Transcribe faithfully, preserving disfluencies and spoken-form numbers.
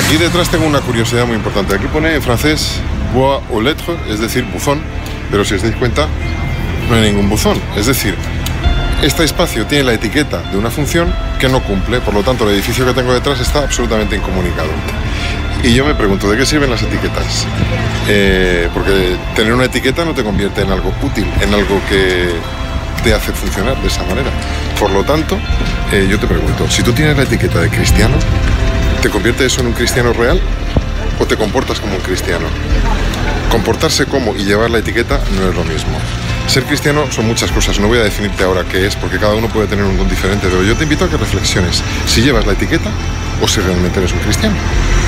Aquí detrás tengo una curiosidad muy importante. Aquí pone en francés bois aux lettres, es decir, buzón, pero si os dais cuenta, no hay ningún buzón. Es decir, este espacio tiene la etiqueta de una función que no cumple, por lo tanto el edificio que tengo detrás está absolutamente incomunicado. Y yo me pregunto, ¿de qué sirven las etiquetas? Eh, porque tener una etiqueta no te convierte en algo útil, en algo que te hace funcionar de esa manera. Por lo tanto, eh, yo te pregunto, si tú tienes la etiqueta de cristiano, ¿te convierte eso en un cristiano real o te comportas como un cristiano? Comportarse como y llevar la etiqueta no es lo mismo. Ser cristiano son muchas cosas, no voy a definirte ahora qué es, porque cada uno puede tener un don diferente, pero yo te invito a que reflexiones si llevas la etiqueta o si realmente eres un cristiano.